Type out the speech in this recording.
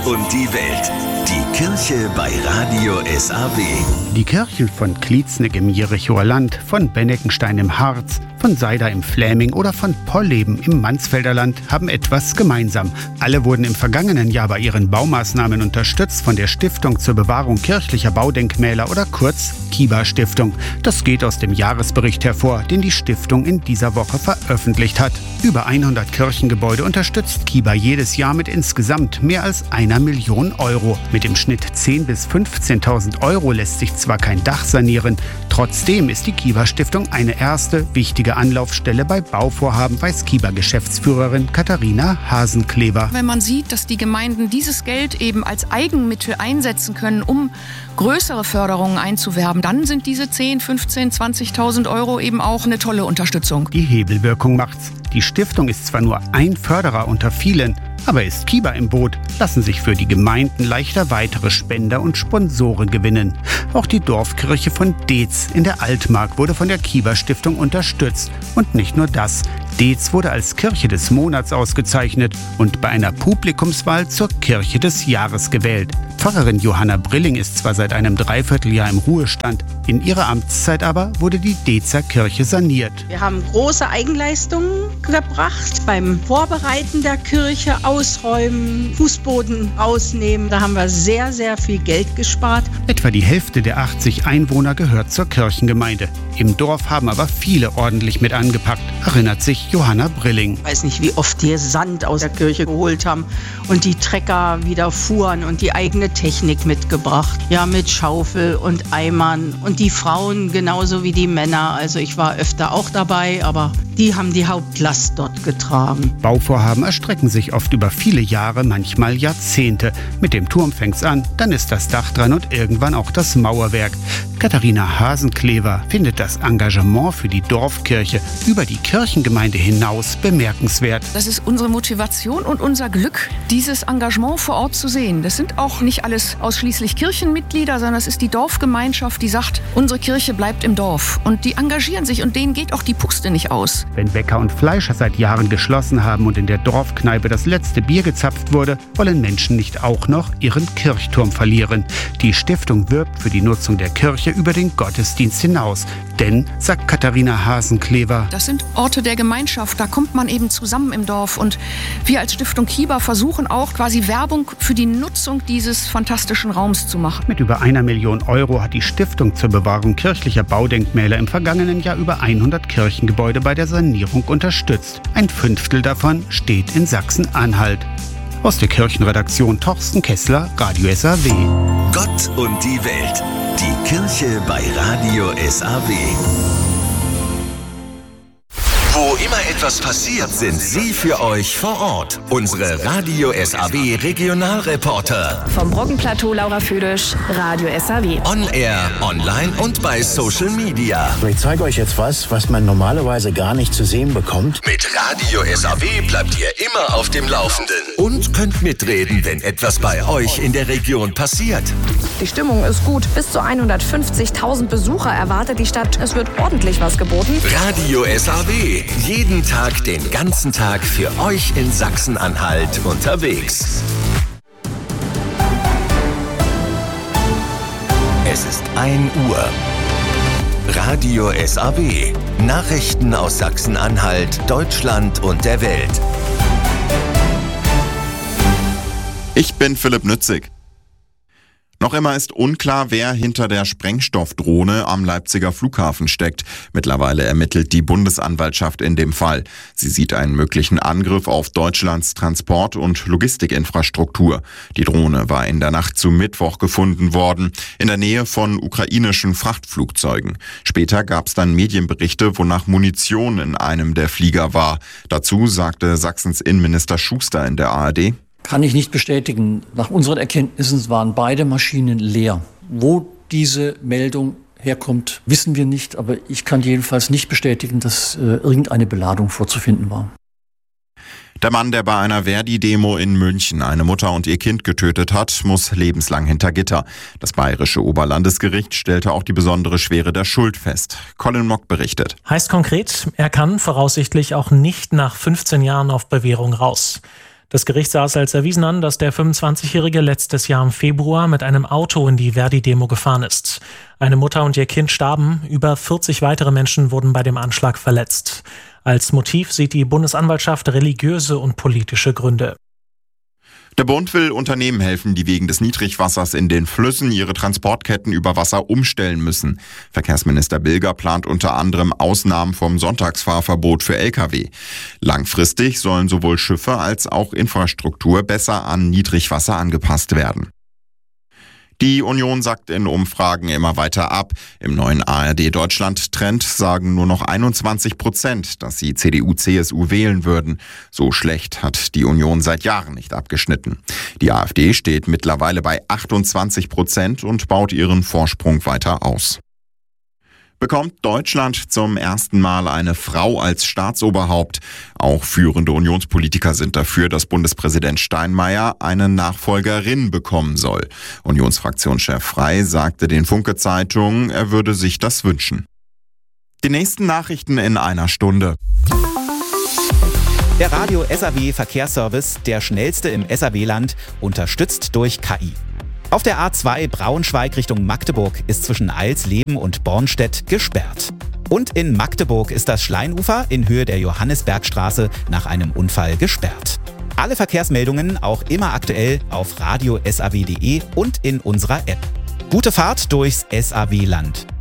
und die Welt. Die Kirche bei Radio SAW. Die Kirchen von Klietzneck im Jerichower Land, von Benneckenstein im Harz, von Seida im Fläming oder von Polleben im Mansfelder Land haben etwas gemeinsam. Alle wurden im vergangenen Jahr bei ihren Baumaßnahmen unterstützt von der Stiftung zur Bewahrung kirchlicher Baudenkmäler oder kurz KIBA-Stiftung. Das geht aus dem Jahresbericht hervor, den die Stiftung in dieser Woche veröffentlicht hat. Über 100 Kirchengebäude unterstützt KIBA jedes Jahr mit insgesamt mehr als 1 Million Euro. Mit im Schnitt 10.000 bis 15.000 Euro lässt sich zwar kein Dach sanieren, trotzdem ist die KIBA-Stiftung eine erste wichtige Anlaufstelle bei Bauvorhaben, weiß KIBA-Geschäftsführerin Katharina Hasenklever. Wenn man sieht, dass die Gemeinden dieses Geld eben als Eigenmittel einsetzen können, um größere Förderungen einzuwerben, dann sind diese 10, 15, 20.000 Euro eben auch eine tolle Unterstützung. Die Hebelwirkung macht's. Die Stiftung ist zwar nur ein Förderer unter vielen, aber ist KIBA im Boot, lassen sich für die Gemeinden leichter weitere Spender und Sponsoren gewinnen. Auch die Dorfkirche von Deetz in der Altmark wurde von der KIBA-Stiftung unterstützt. Und nicht nur das. Deetz wurde als Kirche des Monats ausgezeichnet und bei einer Publikumswahl zur Kirche des Jahres gewählt. Pfarrerin Johanna Brilling ist zwar seit einem Dreivierteljahr im Ruhestand, in ihrer Amtszeit aber wurde die Deetzer Kirche saniert. Wir haben große Eigenleistungen gebracht beim Vorbereiten der Kirche, Ausräumen, Fußboden ausnehmen. Da haben wir sehr, sehr viel Geld gespart. Etwa die Hälfte der 80 Einwohner gehört zur Kirchengemeinde. Im Dorf haben aber viele ordentlich mit angepackt, erinnert sich Johanna Brilling. Ich weiß nicht, wie oft die Sand aus der Kirche geholt haben und die Trecker wieder fuhren und die eigene Technik mitgebracht. Ja, mit Schaufel und Eimern und die Frauen genauso wie die Männer. Also ich war öfter auch dabei, aber die haben die Hauptlast dort getragen. Bauvorhaben erstrecken sich oft über viele Jahre, manchmal Jahrzehnte. Mit dem Turm fängt's an, dann ist das Dach dran und irgendwann auch das Mauerwerk. Katharina Hasenklever findet das Engagement für die Dorfkirche über die Kirchengemeinde hinaus bemerkenswert. Das ist unsere Motivation und unser Glück, dieses Engagement vor Ort zu sehen. Das sind auch nicht alles ausschließlich Kirchenmitglieder, sondern es ist die Dorfgemeinschaft, die sagt, unsere Kirche bleibt im Dorf. Und die engagieren sich und denen geht auch die Puste nicht aus. Wenn Bäcker und Fleischer seit Jahren geschlossen haben und in der Dorfkneipe das letzte Bier gezapft wurde, wollen Menschen nicht auch noch ihren Kirchturm verlieren. Die Stiftung wirbt für die Nutzung der Kirche über den Gottesdienst hinaus. Denn, sagt Katharina Hasenklever, das sind Orte der Gemeinschaft, da kommt man eben zusammen im Dorf. Und wir als Stiftung KIBA versuchen auch quasi Werbung für die Nutzung dieses fantastischen Raums zu machen. Mit über 1 Million Euro hat die Stiftung zur Bewahrung kirchlicher Baudenkmäler im vergangenen Jahr über 100 Kirchengebäude bei der Sanierung unterstützt. Ein Fünftel davon steht in Sachsen-Anhalt. Aus der Kirchenredaktion Torsten Kessler, Radio SAW. Gott und die Welt. Die Kirche bei Radio SAW. Wo immer etwas passiert, sind Sie für euch vor Ort. Unsere Radio SAW Regionalreporter. Vom Brockenplateau Laura Füdisch, Radio SAW. On Air, online und bei Social Media. Ich zeige euch jetzt was man normalerweise gar nicht zu sehen bekommt. Mit Radio SAW bleibt ihr immer auf dem Laufenden. Und könnt mitreden, wenn etwas bei euch in der Region passiert. Die Stimmung ist gut. Bis zu 150.000 Besucher erwartet die Stadt. Es wird ordentlich was geboten. Radio SAW. Jeden Tag, den ganzen Tag für euch in Sachsen-Anhalt unterwegs. Es ist 1 Uhr. Radio SAW. Nachrichten aus Sachsen-Anhalt, Deutschland und der Welt. Ich bin Philipp Nützig. Noch immer ist unklar, wer hinter der Sprengstoffdrohne am Leipziger Flughafen steckt. Mittlerweile ermittelt die Bundesanwaltschaft in dem Fall. Sie sieht einen möglichen Angriff auf Deutschlands Transport- und Logistikinfrastruktur. Die Drohne war in der Nacht zu Mittwoch gefunden worden, in der Nähe von ukrainischen Frachtflugzeugen. Später gab es dann Medienberichte, wonach Munition in einem der Flieger war. Dazu sagte Sachsens Innenminister Schuster in der ARD: Kann ich nicht bestätigen. Nach unseren Erkenntnissen waren beide Maschinen leer. Wo diese Meldung herkommt, wissen wir nicht. Aber ich kann jedenfalls nicht bestätigen, dass irgendeine Beladung vorzufinden war. Der Mann, der bei einer Verdi-Demo in München eine Mutter und ihr Kind getötet hat, muss lebenslang hinter Gitter. Das bayerische Oberlandesgericht stellte auch die besondere Schwere der Schuld fest. Colin Mock berichtet. Heißt konkret, er kann voraussichtlich auch nicht nach 15 Jahren auf Bewährung raus. Das Gericht sah es als erwiesen an, dass der 25-Jährige letztes Jahr im Februar mit einem Auto in die Verdi-Demo gefahren ist. Eine Mutter und ihr Kind starben, über 40 weitere Menschen wurden bei dem Anschlag verletzt. Als Motiv sieht die Bundesanwaltschaft religiöse und politische Gründe. Der Bund will Unternehmen helfen, die wegen des Niedrigwassers in den Flüssen ihre Transportketten über Wasser umstellen müssen. Verkehrsminister Bilger plant unter anderem Ausnahmen vom Sonntagsfahrverbot für Lkw. Langfristig sollen sowohl Schiffe als auch Infrastruktur besser an Niedrigwasser angepasst werden. Die Union sackt in Umfragen immer weiter ab. Im neuen ARD-Deutschland-Trend sagen nur noch 21%, dass sie CDU/CSU wählen würden. So schlecht hat die Union seit Jahren nicht abgeschnitten. Die AfD steht mittlerweile bei 28% und baut ihren Vorsprung weiter aus. Bekommt Deutschland zum ersten Mal eine Frau als Staatsoberhaupt. Auch führende Unionspolitiker sind dafür, dass Bundespräsident Steinmeier eine Nachfolgerin bekommen soll. Unionsfraktionschef Frey sagte den Funke-Zeitungen, er würde sich das wünschen. Die nächsten Nachrichten in einer Stunde. Der Radio SAW Verkehrsservice, der schnellste im SAW-Land, unterstützt durch KI. Auf der A2 Braunschweig Richtung Magdeburg ist zwischen Eilsleben und Bornstedt gesperrt. Und in Magdeburg ist das Schleinufer in Höhe der Johannisbergstraße nach einem Unfall gesperrt. Alle Verkehrsmeldungen auch immer aktuell auf radiosaw.de und in unserer App. Gute Fahrt durchs SAW-Land.